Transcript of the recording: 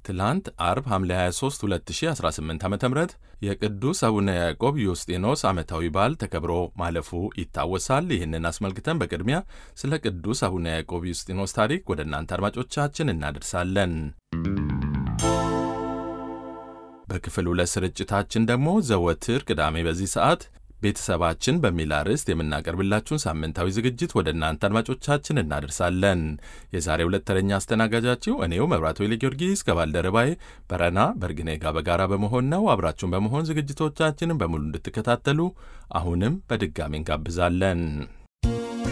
ትላንት አርብ ሐምሌ 23 2018 ዓ.ም የቅዱስ አቡነ ያዕቆብ ዩስጢኖስ ዓመታዊ በዓል ተከብሮ ማለፉ ይታወሳል። ይህንን አስመልክተን በቅድሚያ ስለ ቅዱስ አቡነ ያዕቆብ ዩስጢኖስ ታሪክ ወደ እናንተ አድማጮቻችን እናደርሳለን። በክፍል 2 ስርጭታችን ደግሞ ዘወትር ቅዳሜ በዚህ ሰዓት ቤተሰባችን በሚል አርዕስት የምናቀርብላችሁን ሳምንታዊ ዝግጅት ወደ እናንተ አድማጮቻችን እናደርሳለን። የዛሬው ዕለት ተረኛ አስተናጋጃችሁ እኔው መብራቱ ጊዮርጊስ ከባልደረባዬ በረና በርግኔ ጋር በጋራ በመሆን ነው። አብራችሁን በመሆን ዝግጅቶቻችንን በሙሉ እንድትከታተሉ አሁንም በድጋሚ እንጋብዛለን።